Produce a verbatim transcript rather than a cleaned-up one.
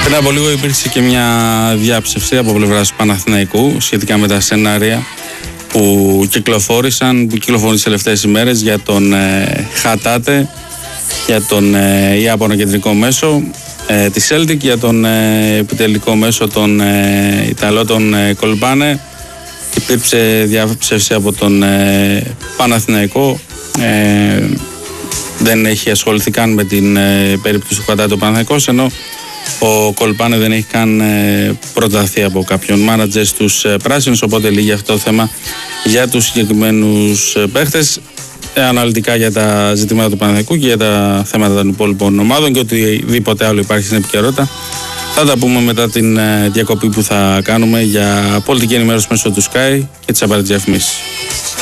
Πριν από λίγο υπήρξε και μια διάψευση από πλευράς Παναθηναϊκού σχετικά με τα σενάρια που κυκλοφόρησαν, που κυκλοφόρησαν τις τελευταίες ημέρες για τον ε, Χατάτε, για τον ε, Ιάπωνο κεντρικό μέσο ε, τη Celtic, για τον ε, επιτελικό μέσο τον ε, Ιταλό τον ε, Κολμπάνε. Υπήρξε διάψευση από τον ε, Παναθηναϊκό. Ε, δεν έχει ασχοληθεί καν με την ε, περίπτωση του Χατάτε ο Παναθηναϊκός, ενώ ο Κολπάνε δεν έχει καν ε, προταθεί από κάποιον μάνατζερ στους ε, πράσινους, οπότε λύγει αυτό το θέμα για τους συγκεκριμένους ε, παίχτες. Ε, αναλυτικά για τα ζητήματα του Παναθηναϊκού και για τα θέματα των υπόλοιπων ομάδων και οτιδήποτε άλλο υπάρχει στην επικαιρότητα θα τα πούμε μετά την ε, διακοπή που θα κάνουμε για πολιτική ενημέρωση μέσω του Sky και τις απαραίτητες διαφημίσεις.